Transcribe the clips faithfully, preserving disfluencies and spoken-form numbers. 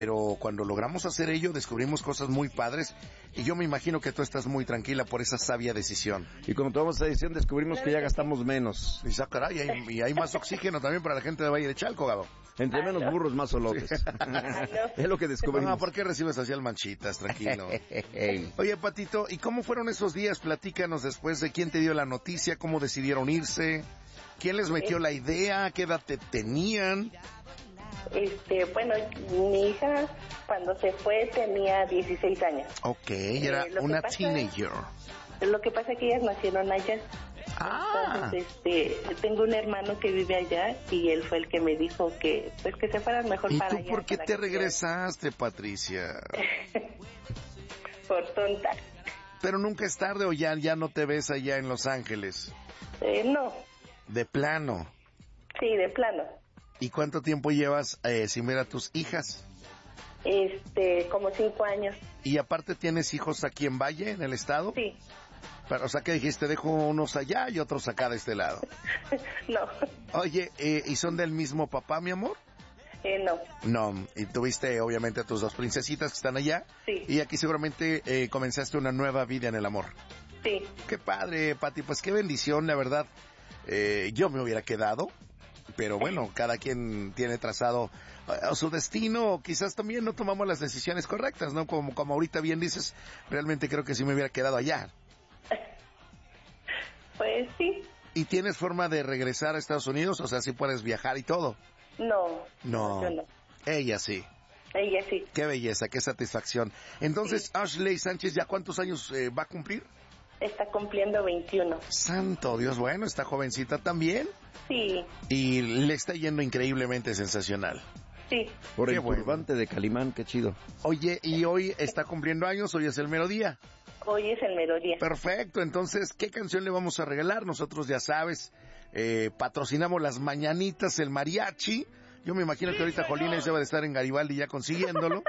pero cuando logramos hacer ello descubrimos cosas muy padres y yo me imagino que tú estás muy tranquila por esa sabia decisión. Y cuando tomamos esa decisión descubrimos que ya gastamos menos. Y, caray, y, hay, y hay más oxígeno también para la gente de Valle de Chalco, Gabo. Entre Ah, menos no. burros, más solotes. Sí. Es lo que descubrimos. No, ¿por qué recibes así al Manchitas? Tranquilo. Oye, Patito, ¿y cómo fueron esos días? Platícanos después de quién te dio la noticia, cómo decidieron irse, quién les metió la idea, qué edad te tenían. Este, bueno, mi hija cuando se fue tenía dieciséis años. Ok, era Eh, lo que una pasa- teenager. Lo que pasa es que ellas nacieron allá. Ah, Entonces, este, tengo un hermano que vive allá y él fue el que me dijo que, pues, que se fueran mejor ¿y para tú allá. por qué para te que- regresaste, Patricia? Por tonta. Pero nunca es tarde o ya, ya no te ves allá en Los Ángeles. Eh, no, De plano. sí, de plano. ¿Y cuánto tiempo llevas eh, sin ver a tus hijas? Este, como cinco años. ¿Y aparte tienes hijos aquí en Valle, en el estado? Sí, Pero, o sea, que dijiste, dejo unos allá y otros acá de este lado. no, Oye, eh, ¿y son del mismo papá, mi amor? eh, no, No, y tuviste obviamente a tus dos princesitas que están allá. Sí. Y aquí seguramente eh, comenzaste una nueva vida en el amor. sí. Qué padre, Pati, pues qué bendición, la verdad. Eh, yo me hubiera quedado, pero bueno, cada quien tiene trazado uh, su destino, o quizás también no tomamos las decisiones correctas, ¿no? Como, como ahorita bien dices, realmente creo que sí me hubiera quedado allá. Pues sí, ¿Y tienes forma de regresar a Estados Unidos? O sea, sí puedes viajar y todo. no, No, yo no. ella sí. Ella sí. Qué belleza, qué satisfacción. Entonces, Ashley Sánchez, ¿ya cuántos años eh, va a cumplir? Está cumpliendo veintiuno. Santo Dios, bueno, está jovencita también. Sí, Y le está yendo increíblemente sensacional. sí. Por Qué el bueno. turbante de Calimán, qué chido. Oye, y hoy está cumpliendo años, hoy es el mero día. Hoy es el melodía. Perfecto, entonces, ¿qué canción le vamos a regalar? Nosotros, ya sabes, eh, patrocinamos las mañanitas, el mariachi. Yo me imagino que ahorita Jolines debe de estar en Garibaldi ya consiguiéndolo.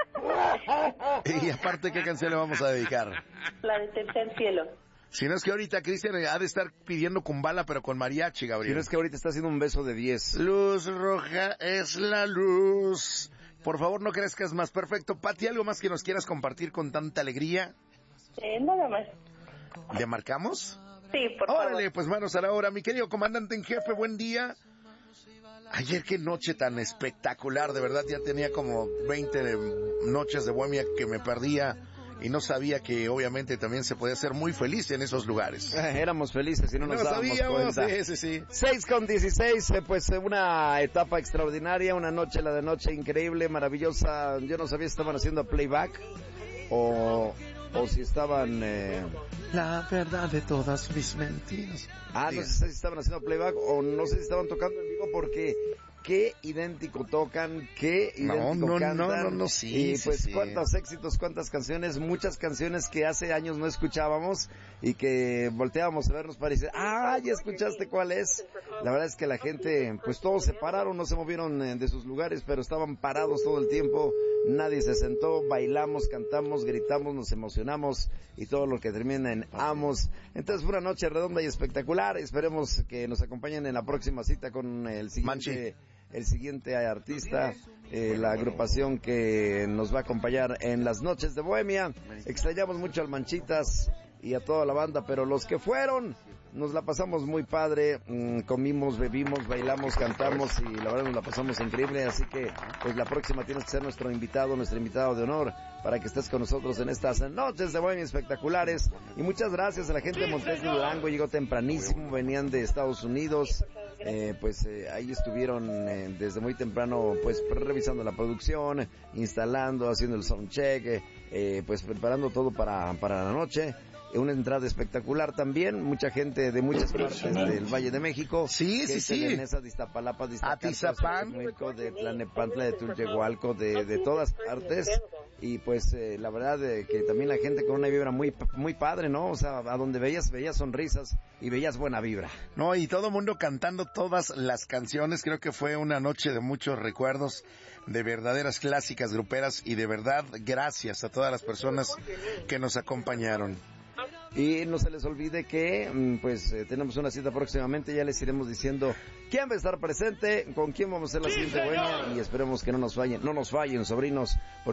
Y aparte, ¿qué canción le vamos a dedicar? La de Tercer Cielo. Si no es que ahorita Cristian ha de estar pidiendo Kumbala, pero con mariachi, Si Gabriel. no es que ahorita está haciendo un beso de diez. Luz roja es la luz. Por favor, no crezcas más. Perfecto. Pati, ¿algo más que nos quieras compartir con tanta alegría? Eh, nada más. ¿Le marcamos? Sí, por Órale, favor. pues manos a la obra. Mi querido comandante en jefe, buen día. Ayer qué noche tan espectacular, de verdad ya tenía como veinte de noches de bohemia que me perdía y no sabía que obviamente también se podía ser muy feliz en esos lugares. Eh, éramos felices y no nos No dábamos sabíamos, cuenta. sí, sí, sí. seis con dieciséis, eh, pues eh, una etapa extraordinaria, una noche, la de noche increíble, maravillosa. Yo no sabía si estaban haciendo playback o, o si estaban... Eh... La verdad de todas mis mentiras. Ah, no sé si estaban haciendo playback o no sé si estaban tocando en vivo porque qué idéntico tocan, qué idéntico No, no, cantan. no, no, no, sí, Y sí, pues sí. cuántos éxitos, cuántas canciones, muchas canciones que hace años no escuchábamos y que volteábamos a vernos para decir, ah, ya escuchaste cuál es. La verdad es que la gente, pues todos se pararon, no se movieron eh, de sus lugares, pero estaban parados todo el tiempo, nadie se sentó, bailamos, cantamos, gritamos, nos emocionamos y todo lo que termina en amos. Entonces fue una noche redonda y espectacular, esperemos que nos acompañen en la próxima cita con el siguiente... el siguiente artista, eh, la agrupación que nos va a acompañar en las noches de Bohemia. Extrañamos mucho al Manchitas y a toda la banda, pero los que fueron, nos la pasamos muy padre, mmm, comimos, bebimos, bailamos, cantamos y la verdad nos la pasamos increíble, así que pues la próxima tienes que ser nuestro invitado, nuestro invitado de honor, para que estés con nosotros en estas noches de Bohemia espectaculares. Y muchas gracias a la gente de Montes de Durango, llegó tempranísimo, venían de Estados Unidos, eh, pues eh, ahí estuvieron eh, desde muy temprano pues revisando la producción, instalando, haciendo el soundcheck, eh, eh, pues preparando todo para, para la noche. Una entrada espectacular también, mucha gente de muchas partes del Valle de México. Sí, sí, sí. De Nesa, de Iztapalapa, de Iztacalco, Atizapán. de Xochimilco, de Tlanepantla, de Tulyehualco, de, de todas partes. Y pues eh, la verdad eh, que también la gente con una vibra muy muy padre, ¿no? O sea, a donde veías, veías sonrisas y veías buena vibra. No, y todo el mundo cantando todas las canciones. Creo que fue una noche de muchos recuerdos, de verdaderas clásicas gruperas, y de verdad gracias a todas las personas que nos acompañaron. Y no se les olvide que pues eh, tenemos una cita próximamente, ya les iremos diciendo quién va a estar presente, con quién vamos a hacer la siguiente buena y esperemos que no nos fallen, no nos fallen, sobrinos.